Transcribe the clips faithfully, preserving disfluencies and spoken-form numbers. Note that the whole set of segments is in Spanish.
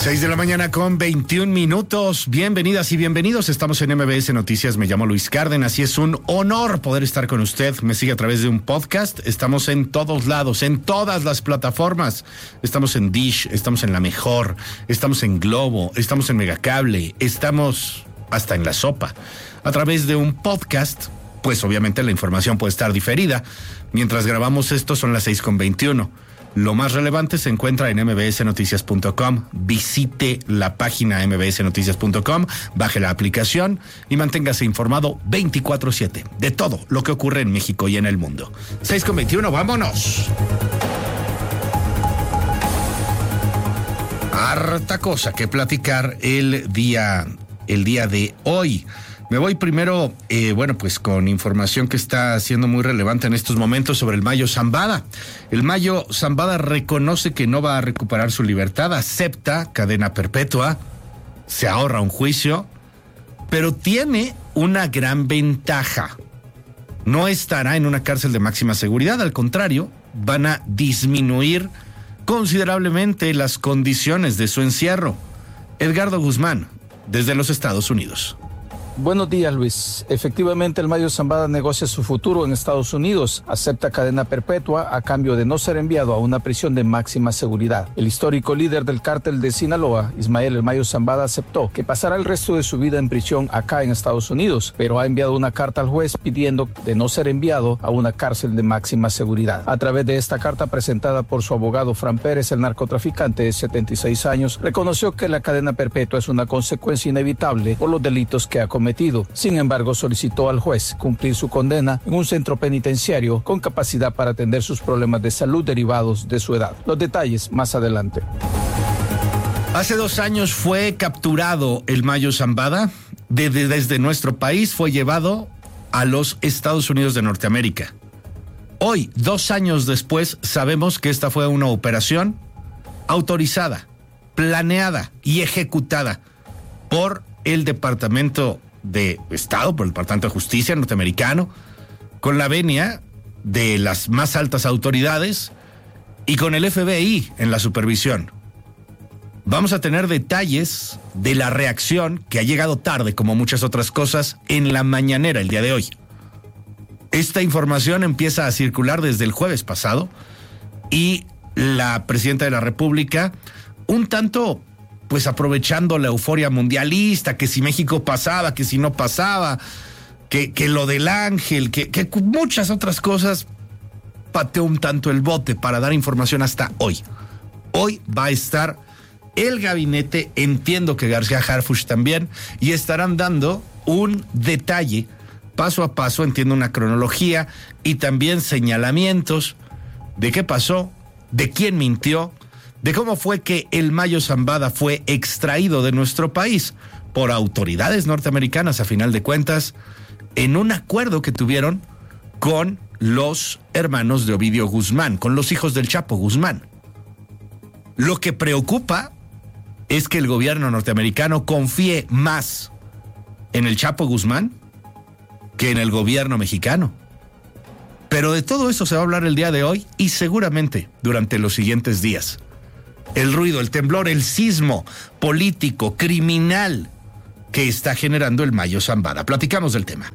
seis de la mañana con veintiún minutos. Bienvenidas y bienvenidos. Estamos en M B S Noticias. Me llamo Luis Cárdenas y es un honor poder estar con usted. Me sigue a través de un podcast. Estamos en todos lados, en todas las plataformas. Estamos en Dish, estamos en La Mejor, estamos en Globo, estamos en Megacable, estamos hasta en La Sopa. A través de un podcast, pues obviamente la información puede estar diferida. Mientras grabamos esto son las seis con veintiuno. Lo más relevante se encuentra en m b s noticias punto com. Visite la página m b s noticias punto com, baje la aplicación y manténgase informado veinticuatro siete de todo lo que ocurre en México y en el mundo. seis con veintiuno, vámonos. Harta cosa que platicar el día, el día de hoy. Me voy primero, eh, bueno, pues con información que está siendo muy relevante en estos momentos sobre el Mayo Zambada. El Mayo Zambada reconoce que no va a recuperar su libertad, acepta cadena perpetua, se ahorra un juicio, pero tiene una gran ventaja. No estará en una cárcel de máxima seguridad, al contrario, van a disminuir considerablemente las condiciones de su encierro. Edgardo Guzmán, desde los Estados Unidos. Buenos días, Luis. Efectivamente, el Mayo Zambada negocia su futuro en Estados Unidos. Acepta cadena perpetua a cambio de no ser enviado a una prisión de máxima seguridad. El histórico líder del cártel de Sinaloa, Ismael El Mayo Zambada, aceptó que pasará el resto de su vida en prisión acá en Estados Unidos, pero ha enviado una carta al juez pidiendo de no ser enviado a una cárcel de máxima seguridad. A través de esta carta presentada por su abogado Fran Pérez, el narcotraficante de setenta y seis años, reconoció que la cadena perpetua es una consecuencia inevitable por los delitos que ha cometido. Sin embargo, solicitó al juez cumplir su condena en un centro penitenciario con capacidad para atender sus problemas de salud derivados de su edad. Los detalles más adelante. Hace dos años fue capturado el Mayo Zambada. Desde, desde nuestro país fue llevado a los Estados Unidos de Norteamérica. Hoy, dos años después, sabemos que esta fue una operación autorizada, planeada y ejecutada por el Departamento de Estado, por el Departamento de Justicia norteamericano, con la venia de las más altas autoridades y con el F B I en la supervisión. Vamos a tener detalles de la reacción que ha llegado tarde, como muchas otras cosas, en la mañanera el día de hoy. Esta información empieza a circular desde el jueves pasado y la presidenta de la República, un tanto pues aprovechando la euforia mundialista, que si México pasaba, que si no pasaba, que, que lo del Ángel, que, que muchas otras cosas, pateó un tanto el bote para dar información hasta hoy. Hoy va a estar el gabinete, entiendo que García Harfuch también, y estarán dando un detalle, paso a paso, entiendo una cronología, y también señalamientos de qué pasó, de quién mintió, de cómo fue que el Mayo Zambada fue extraído de nuestro país por autoridades norteamericanas, a final de cuentas, en un acuerdo que tuvieron con los hermanos de Ovidio Guzmán, con los hijos del Chapo Guzmán. Lo que preocupa es que el gobierno norteamericano confíe más en el Chapo Guzmán que en el gobierno mexicano. Pero de todo eso se va a hablar el día de hoy y seguramente durante los siguientes días. El ruido, el temblor, el sismo político, criminal que está generando el Mayo Zambada. Platicamos del tema.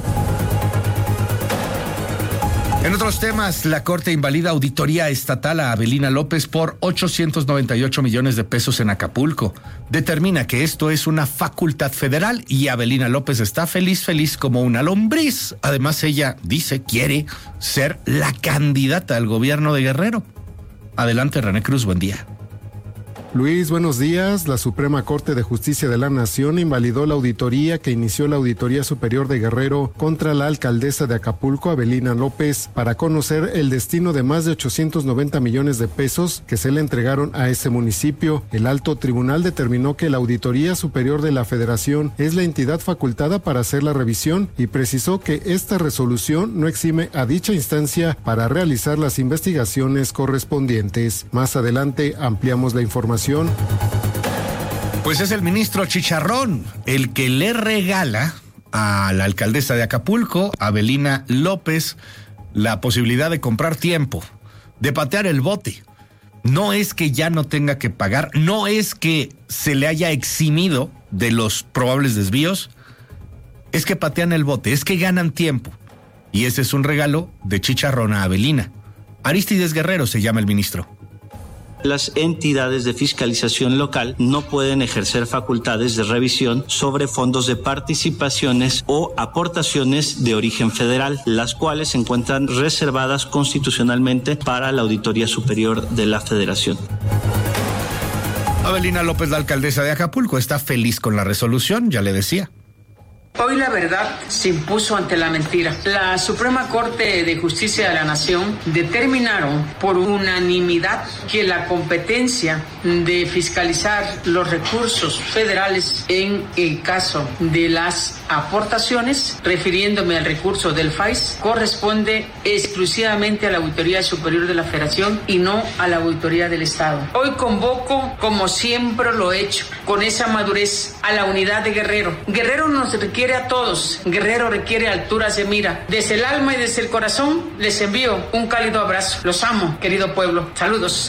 En otros temas, la Corte invalida auditoría estatal a Avelina López por ochocientos noventa y ocho millones de pesos en Acapulco. Determina que esto es una facultad federal y Avelina López está feliz, feliz como una lombriz. Además, ella dice, quiere ser la candidata al gobierno de Guerrero. Adelante, René Cruz, buen día. Luis, buenos días. La Suprema Corte de Justicia de la Nación invalidó la auditoría que inició la Auditoría Superior de Guerrero contra la alcaldesa de Acapulco, Avelina López, para conocer el destino de más de ochocientos noventa millones de pesos que se le entregaron a ese municipio. El alto tribunal determinó que la Auditoría Superior de la Federación es la entidad facultada para hacer la revisión y precisó que esta resolución no exime a dicha instancia para realizar las investigaciones correspondientes. Más adelante ampliamos la información. Pues es el ministro Chicharrón el que le regala a la alcaldesa de Acapulco, Avelina López, la posibilidad de comprar tiempo, de patear el bote, no es que ya no tenga que pagar, no es que se le haya eximido de los probables desvíos, es que patean el bote, es que ganan tiempo. Y ese es un regalo de chicharrón a Avelina. Arístides Guerrero se llama el ministro. Las entidades de fiscalización local no pueden ejercer facultades de revisión sobre fondos de participaciones o aportaciones de origen federal, las cuales se encuentran reservadas constitucionalmente para la Auditoría Superior de la Federación. Avelina López, la alcaldesa de Acapulco, está feliz con la resolución, ya le decía. Hoy la verdad se impuso ante la mentira. La Suprema Corte de Justicia de la Nación determinaron por unanimidad que la competencia de fiscalizar los recursos federales en el caso de las aportaciones, refiriéndome al recurso del F A I S, corresponde exclusivamente a la Auditoría Superior de la Federación y no a la Auditoría del Estado. Hoy convoco, como siempre lo he hecho, con esa madurez, a la unidad de Guerrero. Guerrero nos requiere a todos. Guerrero requiere alturas de mira. Desde el alma y desde el corazón les envío un cálido abrazo. Los amo, querido pueblo. Saludos.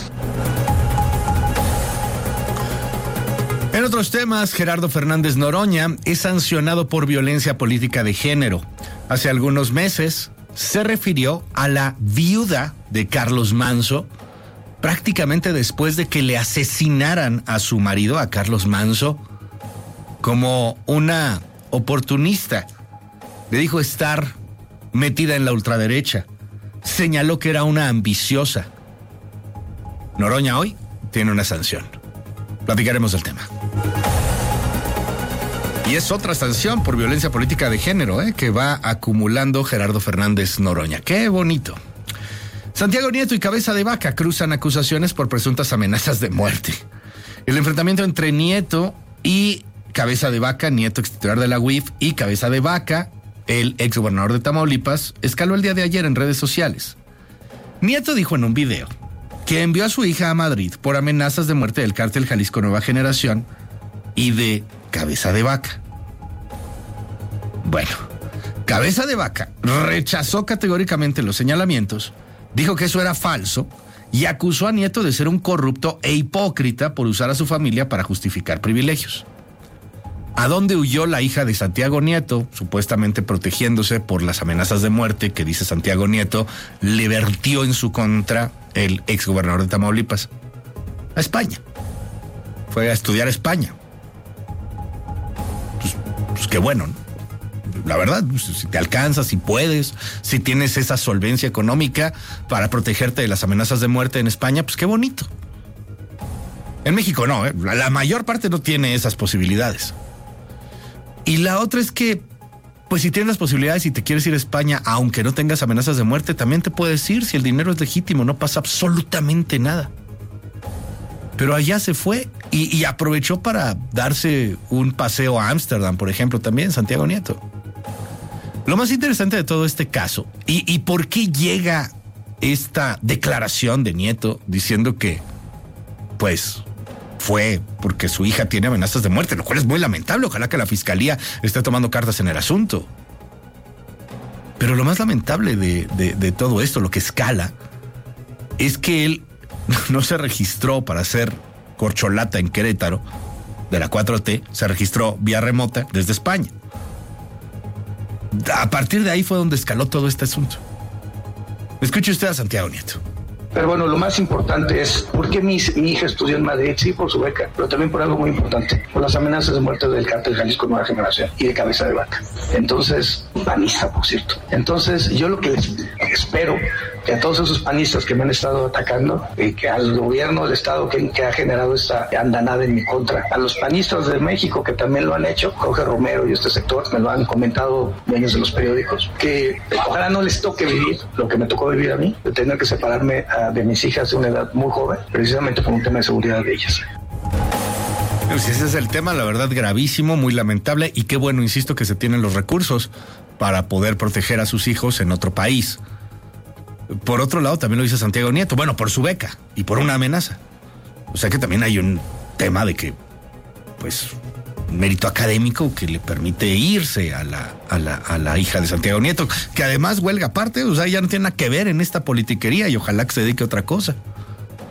En otros temas, Gerardo Fernández Noroña es sancionado por violencia política de género. Hace algunos meses se refirió a la viuda de Carlos Manzo, prácticamente después de que le asesinaran a su marido, a Carlos Manzo, como una oportunista. Le dijo estar metida en la ultraderecha. Señaló que era una ambiciosa. Noroña hoy tiene una sanción. Platicaremos del tema. Y es otra sanción por violencia política de género, ¿eh? que va acumulando Gerardo Fernández Noroña. ¡Qué bonito! Santiago Nieto y Cabeza de Vaca cruzan acusaciones por presuntas amenazas de muerte. El enfrentamiento entre Nieto y Cabeza de Vaca, Nieto ex titular de la U I F, y Cabeza de Vaca, el ex gobernador de Tamaulipas, escaló el día de ayer en redes sociales. Nieto dijo en un video que envió a su hija a Madrid por amenazas de muerte del cártel Jalisco Nueva Generación y de Cabeza de Vaca. Bueno, Cabeza de Vaca rechazó categóricamente los señalamientos, dijo que eso era falso y acusó a Nieto de ser un corrupto e hipócrita por usar a su familia para justificar privilegios. ¿A dónde huyó la hija de Santiago Nieto, supuestamente protegiéndose por las amenazas de muerte que, dice Santiago Nieto, le vertió en su contra el exgobernador de Tamaulipas? A España. Fue a estudiar a España. Pues, pues qué bueno, ¿no? La verdad, si te alcanza, si puedes, si tienes esa solvencia económica para protegerte de las amenazas de muerte en España, pues qué bonito. En México no, ¿eh? La mayor parte no tiene esas posibilidades. Y la otra es que, pues si tienes las posibilidades y te quieres ir a España, aunque no tengas amenazas de muerte, también te puedes ir. Si el dinero es legítimo, no pasa absolutamente nada. Pero allá se fue y, y aprovechó para darse un paseo a Ámsterdam, por ejemplo, también, Santiago Nieto. Lo más interesante de todo este caso, y, y por qué llega esta declaración de Nieto diciendo que, pues, fue porque su hija tiene amenazas de muerte, lo cual es muy lamentable. Ojalá que la fiscalía esté tomando cartas en el asunto. Pero lo más lamentable de, de, de todo esto, lo que escala, es que él no se registró para hacer corcholata en Querétaro de la cuatro T, se registró vía remota desde España. A partir de ahí fue donde escaló todo este asunto. Escuche usted a Santiago Nieto. Pero bueno, lo más importante es por qué mi, mi hija estudió en Madrid, sí, por su beca, pero también por algo muy importante, por las amenazas de muerte del cártel Jalisco Nueva Generación y de Cabeza de Vaca. Entonces, panista, por cierto. Entonces, yo lo que les espero, que a todos esos panistas que me han estado atacando, y que al gobierno del Estado que, que ha generado esta andanada en mi contra, a los panistas de México que también lo han hecho, Jorge Romero y este sector, me lo han comentado dueños de los periódicos, que ojalá no les toque vivir lo que me tocó vivir a mí, de tener que separarme a de mis hijas de una edad muy joven, precisamente por un tema de seguridad de ellas. Pues ese es el tema, la verdad, gravísimo, muy lamentable, y qué bueno, insisto, que se tienen los recursos para poder proteger a sus hijos en otro país. Por otro lado, también lo dice Santiago Nieto, bueno, por su beca y por una amenaza. O sea que también hay un tema de que, pues, un mérito académico que le permite irse a la, a la, a la hija de Santiago Nieto, que además huelga aparte, o sea, ya no tiene nada que ver en esta politiquería y ojalá que se dedique a otra cosa.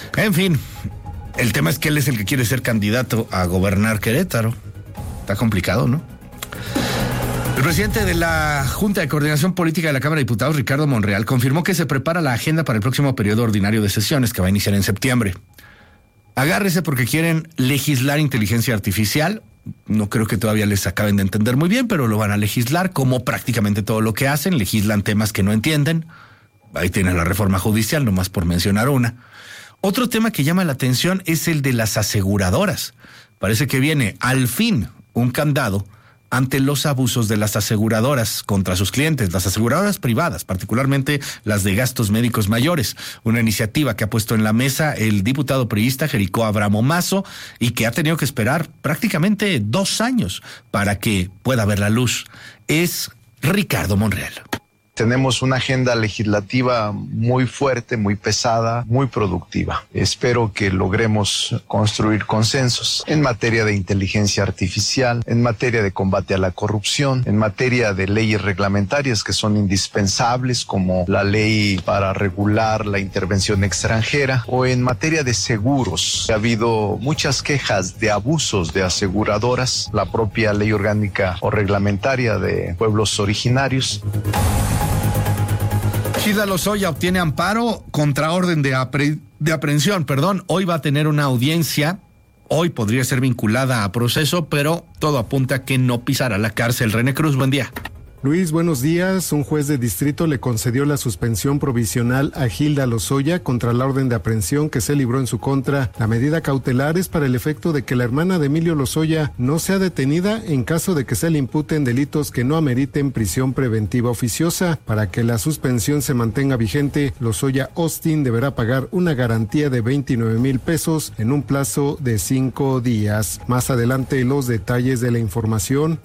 En fin, el tema es que él es el que quiere ser candidato a gobernar Querétaro. Está complicado, ¿no? El presidente de la Junta de Coordinación Política de la Cámara de Diputados, Ricardo Monreal, confirmó que se prepara la agenda para el próximo periodo ordinario de sesiones que va a iniciar en septiembre. Agárrese porque quieren legislar inteligencia artificial. No creo que todavía les acaben de entender muy bien, pero lo van a legislar como prácticamente todo lo que hacen. Legislan temas que no entienden. Ahí tienen la reforma judicial, nomás por mencionar una. Otro tema que llama la atención es el de las aseguradoras. Parece que viene al fin un candado ante los abusos de las aseguradoras contra sus clientes, las aseguradoras privadas, particularmente las de gastos médicos mayores. Una iniciativa que ha puesto en la mesa el diputado priista Jericó Abramo Mazo y que ha tenido que esperar prácticamente dos años para que pueda ver la luz. Es Ricardo Monreal. Tenemos una agenda legislativa muy fuerte, muy pesada, muy productiva. Espero que logremos construir consensos en materia de inteligencia artificial, en materia de combate a la corrupción, en materia de leyes reglamentarias que son indispensables, como la ley para regular la intervención extranjera, o en materia de seguros. Ha habido muchas quejas de abusos de aseguradoras, la propia ley orgánica o reglamentaria de pueblos originarios. Hilda Lozoya obtiene amparo contra orden de, apre, de aprehensión. Perdón, hoy va a tener una audiencia. Hoy podría ser vinculada a proceso, pero todo apunta a que no pisará la cárcel. René Cruz, buen día. Luis, buenos días. Un juez de distrito le concedió la suspensión provisional a Hilda Lozoya contra la orden de aprehensión que se libró en su contra. La medida cautelar es para el efecto de que la hermana de Emilio Lozoya no sea detenida en caso de que se le imputen delitos que no ameriten prisión preventiva oficiosa. Para que la suspensión se mantenga vigente, Lozoya Austin deberá pagar una garantía de veintinueve mil pesos en un plazo de cinco días. Más adelante los detalles de la información.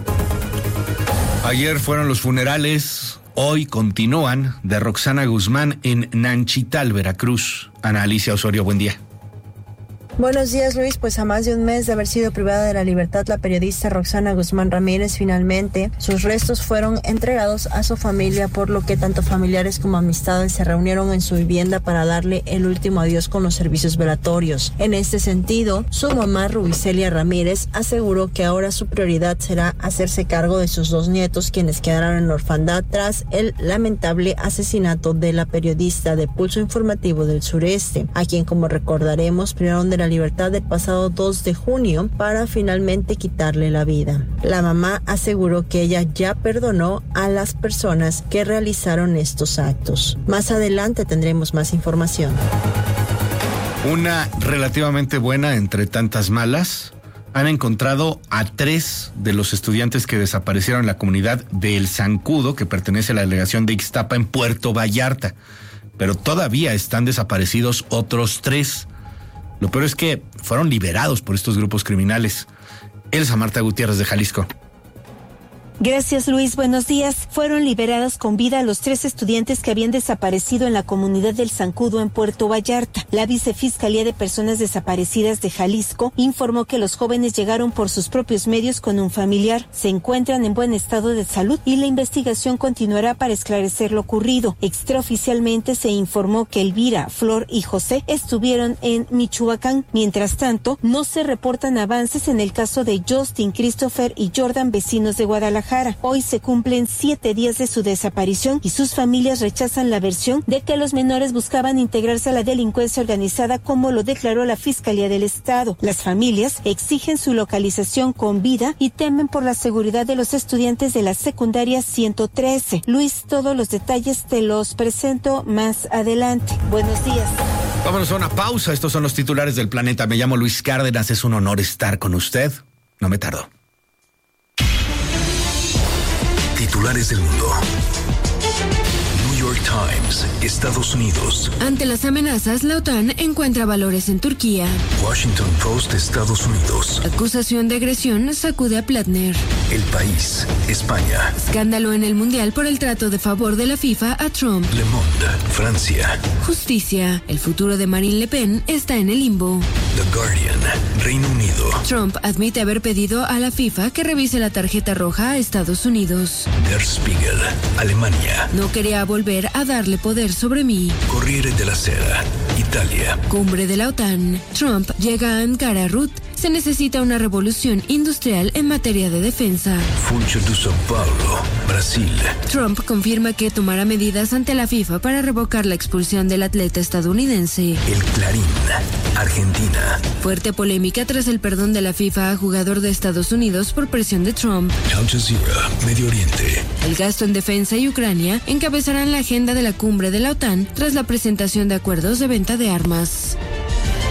Ayer fueron los funerales, hoy continúan, de Roxana Guzmán en Nanchital, Veracruz. Ana Alicia Osorio, buen día. Buenos días, Luis. Pues a más de un mes de haber sido privada de la libertad, la periodista Roxana Guzmán Ramírez, finalmente sus restos fueron entregados a su familia, por lo que tanto familiares como amistades se reunieron en su vivienda para darle el último adiós con los servicios velatorios. En este sentido, su mamá, Rubicelia Ramírez, aseguró que ahora su prioridad será hacerse cargo de sus dos nietos, quienes quedaron en la orfandad tras el lamentable asesinato de la periodista de Pulso Informativo del Sureste, a quien, como recordaremos, privaron de la libertad el pasado dos de junio para finalmente quitarle la vida. La mamá aseguró que ella ya perdonó a las personas que realizaron estos actos. Más adelante tendremos más información. Una relativamente buena entre tantas malas. Han encontrado a tres de los estudiantes que desaparecieron en la comunidad de El Zancudo, que pertenece a la delegación de Ixtapa en Puerto Vallarta. Pero todavía están desaparecidos otros tres. Lo peor es que fueron liberados por estos grupos criminales. Elsa Marta Gutiérrez de Jalisco. Gracias, Luis. Buenos días. Fueron liberados con vida los tres estudiantes que habían desaparecido en la comunidad del Zancudo en Puerto Vallarta. La Vicefiscalía de Personas Desaparecidas de Jalisco informó que los jóvenes llegaron por sus propios medios con un familiar. Se encuentran en buen estado de salud y la investigación continuará para esclarecer lo ocurrido. Extraoficialmente se informó que Elvira, Flor y José estuvieron en Michoacán. Mientras tanto, no se reportan avances en el caso de Justin, Christopher y Jordan, vecinos de Guadalajara. Hoy se cumplen siete días de su desaparición y sus familias rechazan la versión de que los menores buscaban integrarse a la delincuencia organizada, como lo declaró la Fiscalía del Estado. Las familias exigen su localización con vida y temen por la seguridad de los estudiantes de la secundaria ciento trece. Luis, todos los detalles te los presento más adelante. Buenos días. Vámonos a una pausa. Estos son los titulares del planeta. Me llamo Luis Cárdenas. Es un honor estar con usted. No me tardo. Titulares del mundo. New York Times, Estados Unidos. Ante las amenazas, la OTAN encuentra valores en Turquía. Washington Post, Estados Unidos. Acusación de agresión sacude a Platner. El País, España. Escándalo en el Mundial por el trato de favor de la FIFA a Trump. Le Monde, Francia. Justicia. El futuro de Marine Le Pen está en el limbo. The Guardian, Reino Unido. Trump admite haber pedido a la FIFA que revise la tarjeta roja a Estados Unidos. Der Spiegel, Alemania. No quería volver a darle poder sobre mí. Corriere della Sera, Italia. Cumbre de la OTAN. Trump llega a Ankara, Ruth. Se necesita una revolución industrial en materia de defensa. Funcho de São Paulo, Brasil. Trump confirma que tomará medidas ante la FIFA para revocar la expulsión del atleta estadounidense. El Clarín, Argentina. Fuerte polémica tras el perdón de la FIFA a jugador de Estados Unidos por presión de Trump. Al Jazeera, Medio Oriente. El gasto en defensa y Ucrania encabezarán la agenda de la cumbre de la OTAN tras la presentación de acuerdos de venta de armas.